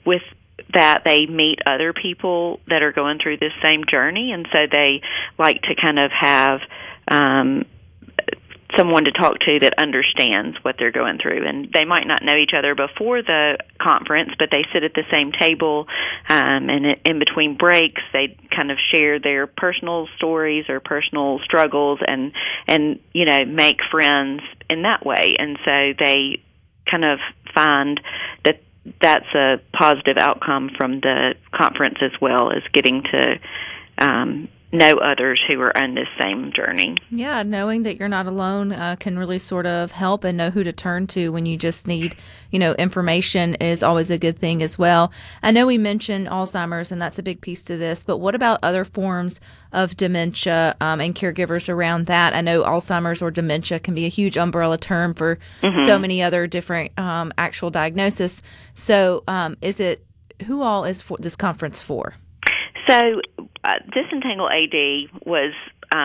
with that, they meet other people that are going through this same journey, and so they like to kind of have someone to talk to that understands what they're going through. And they might not know each other before the conference, but they sit at the same table, and in between breaks, they kind of share their personal stories or personal struggles, and make friends in that way. And so they kind of find that that's a positive outcome from the conference, as well as getting to know others who are on this same journey. Yeah, knowing that you're not alone can really sort of help, and know who to turn to when you just need, information is always a good thing as well. I know we mentioned Alzheimer's, and that's a big piece to this, but what about other forms of dementia and caregivers around that? I know Alzheimer's or dementia can be a huge umbrella term for so many other different actual diagnoses. So who all is this conference for? So Disentangle AD was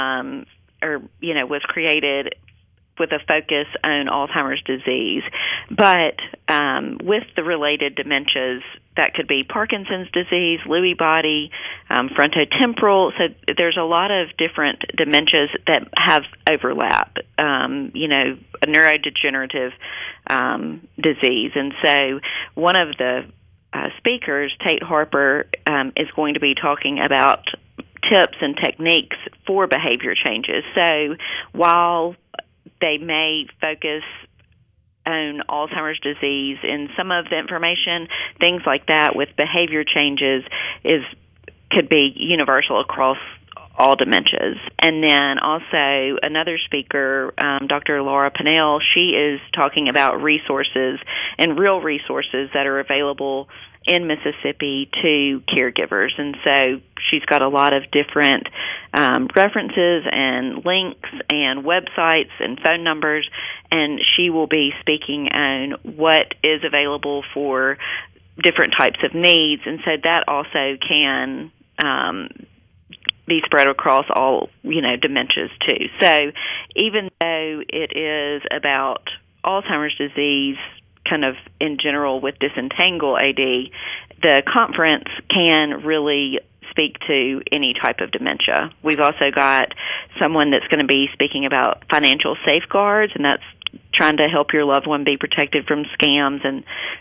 created with a focus on Alzheimer's disease, but with the related dementias, that could be Parkinson's disease, Lewy body, frontotemporal. So there's a lot of different dementias that have overlap, a neurodegenerative disease. And so one of the speakers, Tate Harper, is going to be talking about tips and techniques for behavior changes. So while they may focus on Alzheimer's disease in some of the information, things like that with behavior changes could be universal across all dementias. And then also another speaker, Dr. Laura Pinnell, she is talking about resources and real resources that are available in Mississippi to caregivers. And so she's got a lot of different references and links and websites and phone numbers, and she will be speaking on what is available for different types of needs. And so that also can be spread across all, dementias too. So even though it is about Alzheimer's disease kind of in general with Disentangle AD, the conference can really speak to any type of dementia. We've also got someone that's going to be speaking about financial safeguards, and that's trying to help your loved one be protected from scams and,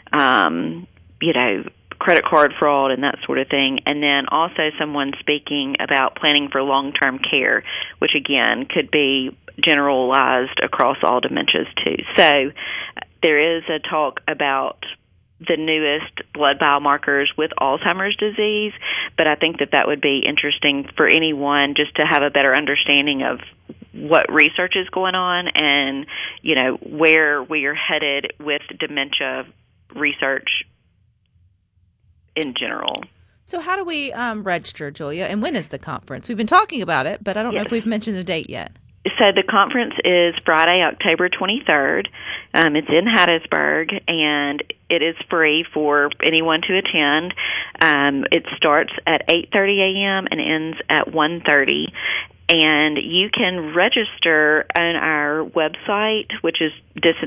credit card fraud and that sort of thing. And then also someone speaking about planning for long-term care, which again could be generalized across all dementias too. So there is a talk about the newest blood biomarkers with Alzheimer's disease, but I think that would be interesting for anyone just to have a better understanding of what research is going on and, where we are headed with dementia research in general. So how do we register, Julia, and when is the conference? We've been talking about it, but I don't know if we've mentioned the date yet. So the conference is Friday, October 23rd. It's in Hattiesburg, and it is free for anyone to attend. It starts at 8:30 a.m. and ends at 1:30. And you can register on our website, which is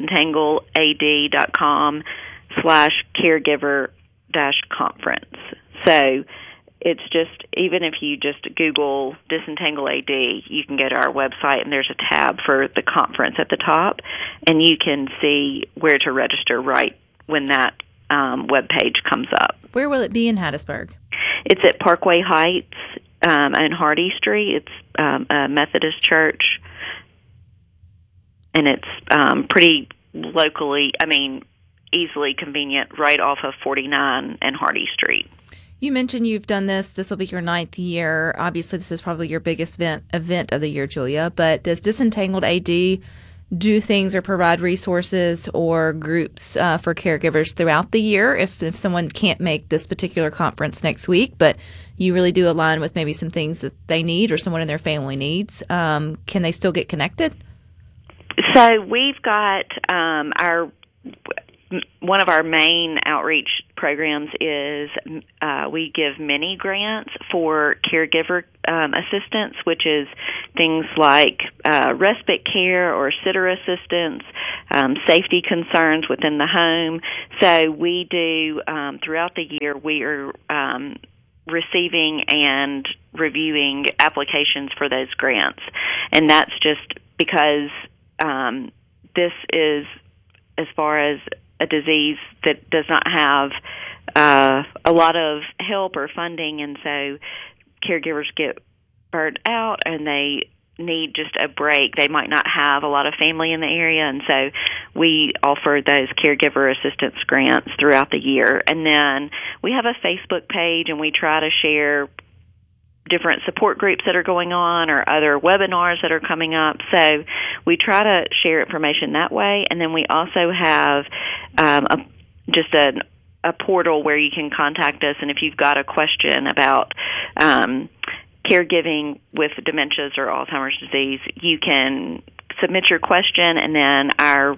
disentanglead.com/caregiver-conference. So it's just, even if you just Google Disentangle AD, you can go to our website, and there's a tab for the conference at the top, and you can see where to register right when that web page comes up. Where will it be in Hattiesburg? It's at Parkway Heights on Hardy Street. It's a Methodist church, and it's pretty locally, easily convenient, right off of 49 and Hardy Street. You mentioned you've done this. This will be your 9th year. Obviously, this is probably your biggest event of the year, Julia. But does Disentangled AD do things or provide resources or groups for caregivers throughout the year? If someone can't make this particular conference next week, but you really do align with maybe some things that they need or someone in their family needs, can they still get connected? So we've got our one of our main outreach programs is we give mini grants for caregiver assistance, which is things like respite care or sitter assistance, safety concerns within the home. So we do, throughout the year, we are receiving and reviewing applications for those grants. And that's just because this is, as far as a disease that does not have a lot of help or funding, and so caregivers get burnt out and they need just a break. They might not have a lot of family in the area, and so we offer those caregiver assistance grants throughout the year. And then we have a Facebook page, and we try to share different support groups that are going on or other webinars that are coming up. So we try to share information that way. And then we also have a portal where you can contact us, and if you've got a question about caregiving with dementias or Alzheimer's disease, you can submit your question, and then our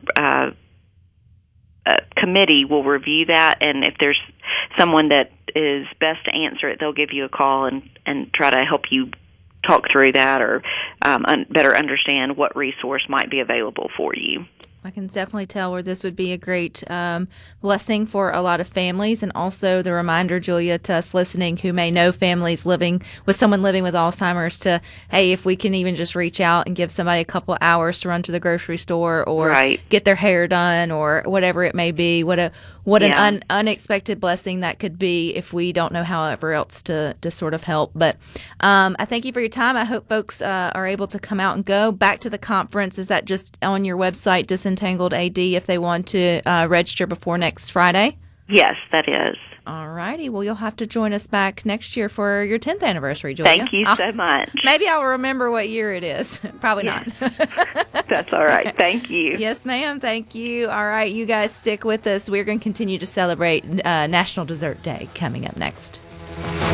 committee will review that, and if there's someone that is best to answer it, they'll give you a call and try to help you talk through that or better understand what resource might be available for you. I can definitely tell where this would be a great blessing for a lot of families, and also the reminder, Julia, to us listening who may know families living with someone living with Alzheimer's to, hey, if we can even just reach out and give somebody a couple of hours to run to the grocery store or get their hair done or whatever it may be, what an unexpected blessing that could be if we don't know however else to sort of help. But I thank you for your time. I hope folks are able to come out and go back to the conference. Is that just on your website, Disentangled AD, if they want to register before next Friday? Yes, that is. All righty. Well, you'll have to join us back next year for your 10th anniversary, Julia. Thank you so much. Maybe I'll remember what year it is. Probably not. That's all right. Thank you. Yes, ma'am. Thank you. All right. You guys stick with us. We're going to continue to celebrate National Dessert Day coming up next.